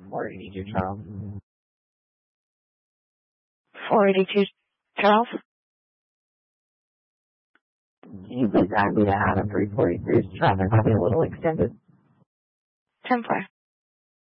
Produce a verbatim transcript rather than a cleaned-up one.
four eighty-two, Charles. four eighty-two, Charles? You please add me to Adam three forty-three. Traffic might be a little extended. ten four.